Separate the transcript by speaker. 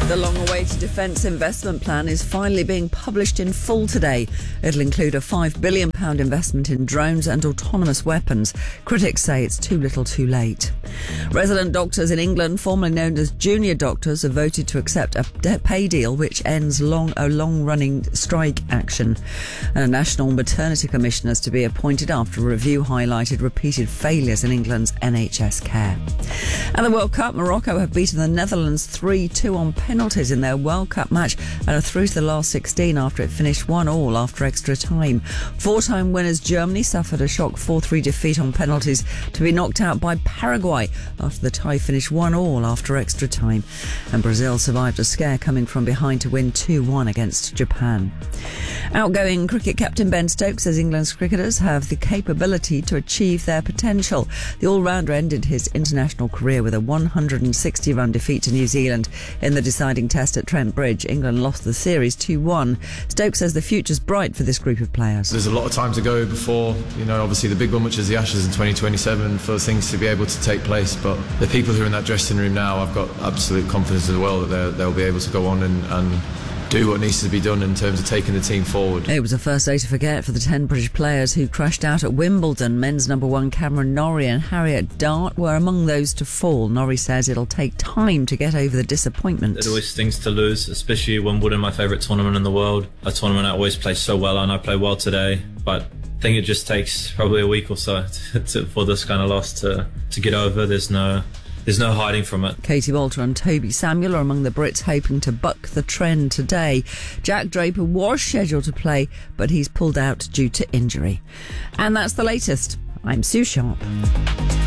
Speaker 1: The long-awaited defence investment plan is finally being published in full today. It'll include a £5 billion investment in drones and autonomous weapons. Critics say it's too little too late. Resident doctors in England, formerly known as junior doctors, have voted to accept a pay deal which ends a long-running strike action. And a national maternity commissioner is to be appointed after a review highlighted repeated failures in England's NHS care. At the World Cup, Morocco have beaten the Netherlands 3-2 on penalties in their World Cup match and are through to the last 16 after it finished 1-1 after extra time. Four-time winners Germany suffered a shock 4-3 defeat on penalties to be knocked out by Paraguay after the tie finished 1-1 after extra time. And Brazil survived a scare coming from behind to win 2-1 against Japan. Outgoing cricket captain Ben Stokes says England's cricketers have the capability to achieve their potential. The all-rounder ended his international career with a 160-run defeat to New Zealand in the deciding test at Trent Bridge. England lost the series 2-1. Stokes says the future's bright for this group of players.
Speaker 2: There's a lot of time to go before, obviously the big one, which is the Ashes in 2027, for things to be able to take place. But the people who are in that dressing room now, I've got absolute confidence as well that they'll be able to go on and do what needs to be done in terms of taking the team forward.
Speaker 1: It was a first day to forget for the 10 British players who crashed out at Wimbledon. Men's number one Cameron Norrie and Harriet Dart were among those to fall. Norrie says it'll take time to get over the disappointment.
Speaker 3: It always stings to lose, especially Wimbledon, my favourite tournament in the world. A tournament I always play so well on. I play well today, but I think it just takes probably a week or so for this kind of loss to get over. There's no hiding from it.
Speaker 1: Katie Walter and Toby Samuel are among the Brits hoping to buck the trend today. Jack Draper was scheduled to play, but he's pulled out due to injury. And that's the latest. I'm Sue Sharp.